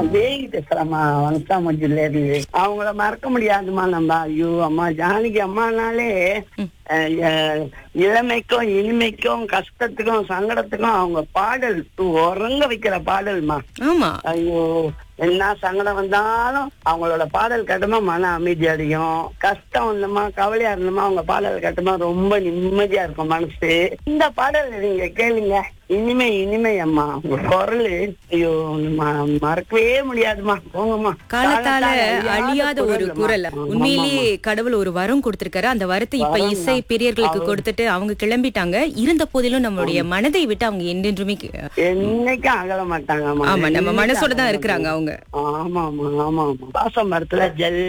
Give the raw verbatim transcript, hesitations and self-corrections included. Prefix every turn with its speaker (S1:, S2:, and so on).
S1: தேவி பேசுறமா வனசாமஞ்சில இருந்து. அவங்கள மறக்க முடியாதுமா நம்ம. ஐயோ அம்மா ஜானகி அம்மானாலே அஹ், அஹ், இளமைக்கும் இனிமைக்கும் கஷ்டத்துக்கும் சங்கடத்துக்கும் அவங்க பாடல் உறங்க வைக்கிற பாடல்மா.
S2: ஆமா.
S1: ஐயோ என்ன சங்கடம் வந்தாலும் அவங்களோட பாடல் கேட்டமா மன அமைதி அடையும். கஷ்டம் வந்தமா கவலையா இருந்தமா அவங்க பாடல் கேட்டமா ரொம்ப நிம்மதியா இருக்கும் மனசு. இந்த பாடல் நீங்க கேளுங்க, இனிமை இனிமை அம்மா. உங்க குரல் ஐயோ ம- மறக்கவே முடியாதுமா. போங்கம்மா.
S2: காலத்தால அழியாத ஒரு குரல். உண்மையிலேயே கடவுள் ஒரு வரம் கொடுத்திருக்காரு. அந்த வரத்தை இப்ப இசை பிரியர்களுக்கு கொடுத்துட்டு அவங்க கிளம்பிட்டாங்க. இருந்த போதிலும் நம்மளுடைய மனதை விட்டு அவங்க என்றென்றுமே கி-
S1: என்னைக்கும் அகல மாட்டாங்க.
S2: ஆமா, நம்ம மனசோட தான் இருக்கிறாங்க அவங்க.
S1: ஆமா ஆமா ஆமா ஆமா. பாச மரத்துல ஜல்